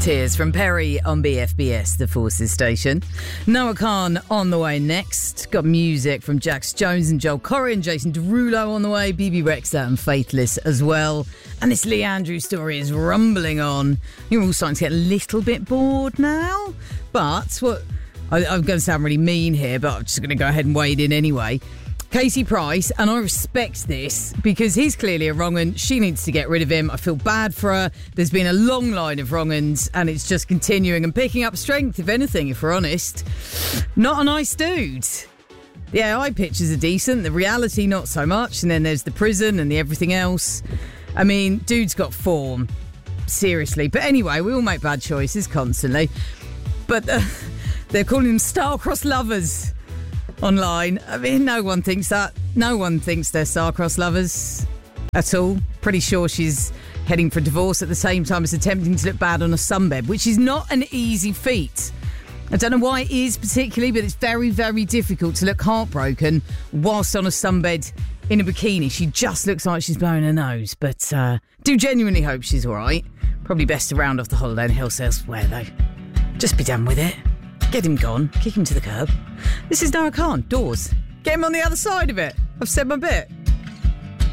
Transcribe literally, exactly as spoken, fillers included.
Tears from Perry on B F B S, the Forces station. Noah Khan on the way next. Got music from Jax Jones and Joel Corry and Jason Derulo on the way. B B Rexha and Faithless as well. And this Lee Andrews story is rumbling on. You're all starting to get a little bit bored now. But what I, I'm going to sound really mean here, but I'm just going to go ahead and wade in anyway. Casey Price, and I respect this because he's clearly a wrong un. She needs to get rid of him. I feel bad for her. There's been a long line of wrong uns and it's just continuing and picking up strength, if anything, if we're honest. Not a nice dude. The A I pictures are decent, the reality not so much, and then there's the prison and the everything else. I mean, dude's got form. Seriously. But anyway, we all make bad choices constantly. But uh, they're calling them star-crossed lovers online. I mean, no one thinks that. No one thinks they're star-crossed lovers at all. Pretty sure she's heading for divorce at the same time as attempting to look bad on a sunbed, which is not an easy feat. I don't know why it is particularly, but it's very, very difficult to look heartbroken whilst on a sunbed in a bikini. She just looks like she's blowing her nose, but uh, do genuinely hope she's all right. Probably best to round off the holiday and else elsewhere, though. Just be done with it. Get him gone. Kick him to the curb. This is Noah Khan. Doors. Get him on the other side of it. I've said my bit.